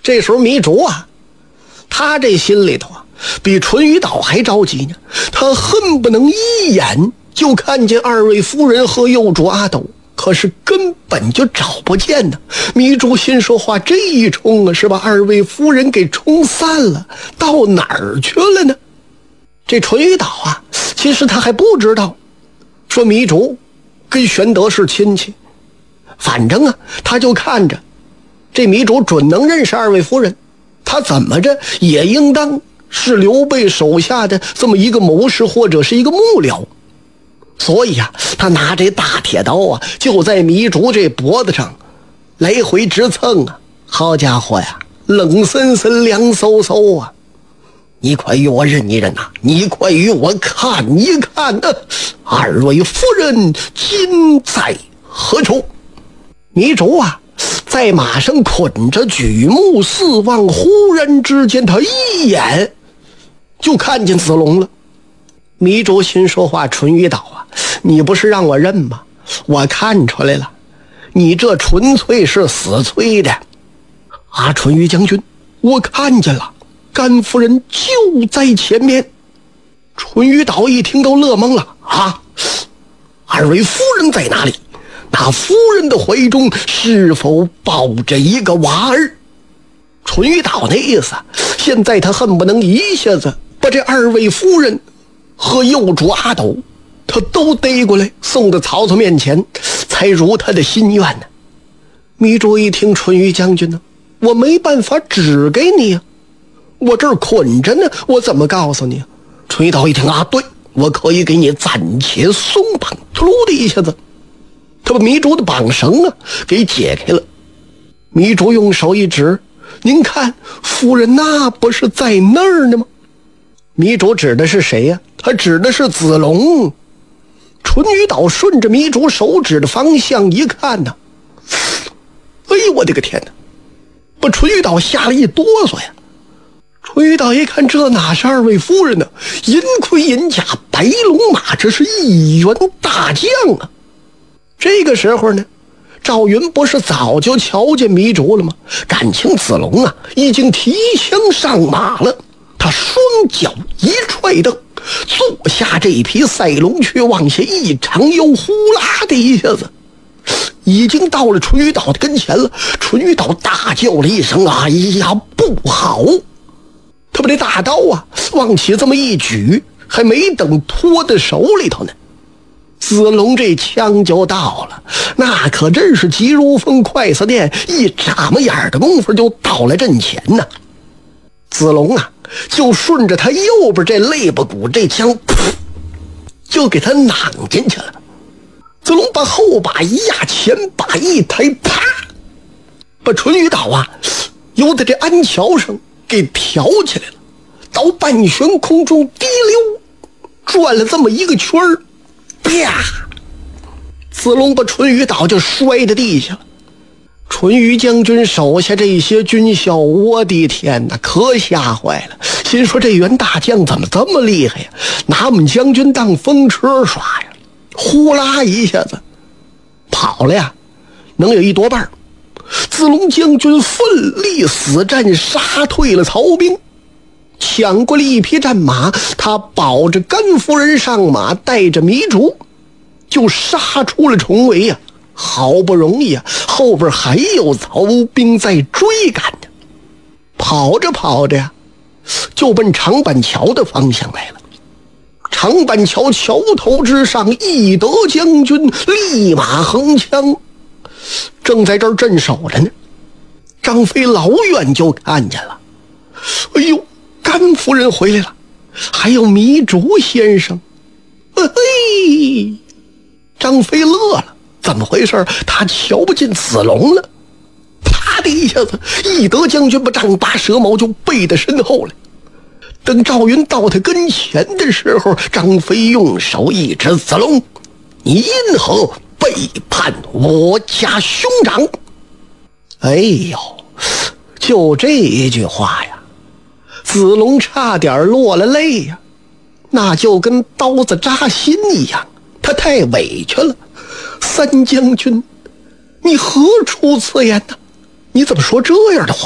这时候糜竺啊，他这心里头啊比淳于导还着急呢，他恨不能一眼就看见二位夫人和幼主阿斗，可是根本就找不见呢。糜竺心说话，这一冲啊，是把二位夫人给冲散了，到哪儿去了呢？这淳于导啊，其实他还不知道说糜竺跟玄德是亲戚，反正啊，他就看着这糜竺准能认识二位夫人，他怎么着也应当是刘备手下的这么一个谋士或者是一个幕僚。所以啊，他拿这大铁刀啊，就在糜竺这脖子上来回直蹭啊。好家伙呀，冷森森凉飕飕啊！你快与我认一认呐，你快与我看一看呐，二位夫人今在何处？糜竺啊，在马上捆着举目四望，忽然之间他一眼就看见子龙了。糜竺心说话，淳于导啊，你不是让我认吗？我看出来了，你这纯粹是死催的啊！淳于将军，我看见了，甘夫人就在前面。淳于导一听都乐懵了啊！二位夫人在哪里？那夫人的怀中是否抱着一个娃儿？淳于导那意思，现在他恨不能一下子把这二位夫人和幼主阿斗他都逮过来送到曹操面前，才如他的心愿呢。糜竺一听，淳于将军呢，我没办法指给你啊，我这儿捆着呢，我怎么告诉你啊？淳于导一听啊，对，我可以给你暂且松绑，突噜的一下子他把糜竺的绑绳啊给解开了。糜竺用手一指，您看夫人那不是在那儿呢吗？糜竺指的是谁呀？他指的是子龙。淳于导顺着糜竺手指的方向一看呢，哎呦我的个天哪，把淳于导吓了一哆嗦呀。淳于导一看，这哪是二位夫人呢？银盔银甲白龙马，这是一员大将啊。这个时候呢，赵云不是早就瞧见糜竺了吗？感情子龙啊已经提枪上马了，他双脚一踹蹬，坐下这匹赛龙去，往下一长腰，呼啦的一下子已经到了淳于导的跟前了。淳于导大叫了一声，哎呀不好！他把这大刀啊往起这么一举，还没等托在手里头呢，子龙这枪就到了，那可真是急如风快似电，一眨巴眼的功夫就到了阵前呢。子龙啊就顺着他右边这肋巴骨这枪就给他攮进去了。子龙把后把一压，前把一抬，啪，把淳于导啊由在这鞍桥上给挑起来了，到半悬空中滴溜转了这么一个圈儿，啪！子龙把淳于导就摔在地下了。淳于将军手下这些军校，我的天哪，可吓坏了，心说这员大将怎么这么厉害呀？拿我们将军当风车耍呀！呼啦一下子跑了呀，能有一多半。子龙将军奋力死战，杀退了曹兵，抢过了一匹战马，他保着甘夫人上马，带着糜竺就杀出了重围呀。好不容易啊，后边还有曹兵在追赶着，跑着跑着呀，就奔长板桥的方向来了。长板桥桥头之上，翼德将军立马横枪，正在这儿镇守着呢。张飞老远就看见了，哎呦，甘夫人回来了，还有糜竺先生。嘿，张飞乐了，怎么回事？他瞧不见子龙了。啪的一下子，翼德将军把丈八蛇矛就背在身后了。等赵云到他跟前的时候，张飞用手一指，子龙，你因何背叛我家兄长？哎呦，就这一句话呀，子龙差点落了泪呀，那就跟刀子扎心一样，他太委屈了。三将军，你何出此言呢？你怎么说这样的话？